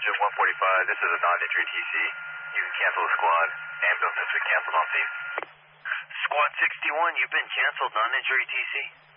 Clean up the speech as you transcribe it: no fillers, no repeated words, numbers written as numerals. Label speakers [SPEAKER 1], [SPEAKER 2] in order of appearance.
[SPEAKER 1] Township 145, this is a non-injury TC. You can cancel the squad. Ambulance has been canceled on scene.
[SPEAKER 2] Squad 61, you've been canceled, non-injury TC.